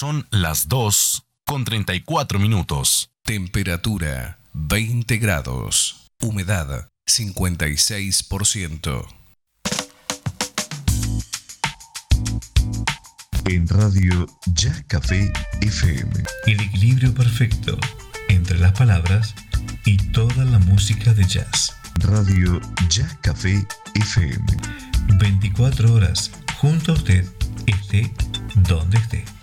Son las 2:34. Temperatura 20 grados. Humedad 56%. En Radio Ya Café FM. El equilibrio perfecto entre las palabras y toda la música de jazz. Radio Ya Café FM. 24 horas junto a usted, esté donde esté.